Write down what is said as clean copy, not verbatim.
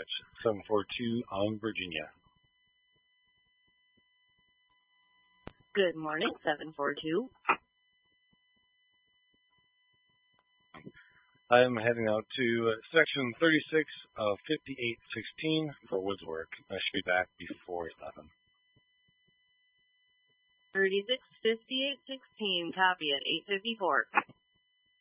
dispatch, 742 on Virginia. Good morning, 742. I'm heading out to section 36 of 5816 for woods work. I should be back before 11. 36, 58, 16, copy at 8:54.